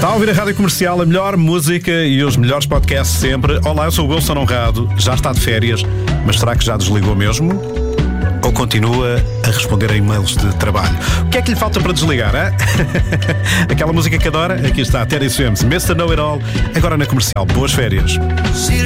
Está a ouvir a Rádio Comercial, a melhor música e os melhores podcasts sempre. Olá, eu sou o Wilson Honrado, já está de férias, mas será que já desligou mesmo? Ou continua a responder a e-mails de trabalho? O que é que lhe falta para desligar, hein? Aquela música que adora? Aqui está, Teddy Swims, Mr. Know It All, agora na Comercial. Boas férias.